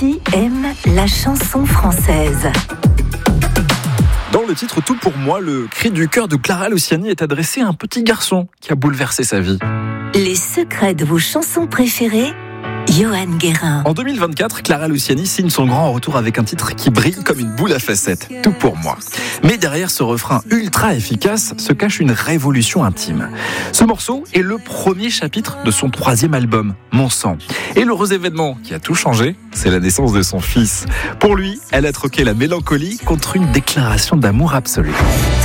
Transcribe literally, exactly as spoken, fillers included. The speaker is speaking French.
Lucie aime la chanson française. Dans le titre Tout pour moi, le cri du cœur de Clara Luciani est adressé à un petit garçon qui a bouleversé sa vie. Les secrets de vos chansons préférées, Johan Guérin. En deux mille vingt-quatre, Clara Luciani signe son grand retour avec un titre qui brille comme une boule à facettes, Tout pour moi. Mais derrière ce refrain ultra efficace se cache une révolution intime. Ce morceau est le premier chapitre de son troisième album, Mon sang. Et l'heureux événement qui a tout changé, c'est la naissance de son fils. Pour lui, elle a troqué la mélancolie contre une déclaration d'amour absolue.